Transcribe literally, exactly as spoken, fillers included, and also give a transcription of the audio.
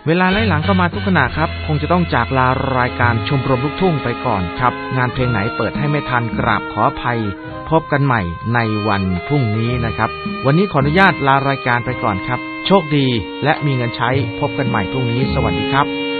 เวลาไล่หลังเข้ามาทุกขณะครับคงจะต้องจากลารายการชมรมลูกทุ่งไปก่อนครับงานเพลงไหนเปิดให้ไม่ทันกราบขออภัยพบกันใหม่ในวันพรุ่งนี้นะครับวันนี้ขออนุญาตลารายการไปก่อนครับโชคดีและมีเงินใช้พบกันใหม่พรุ่งนี้สวัสดีครับ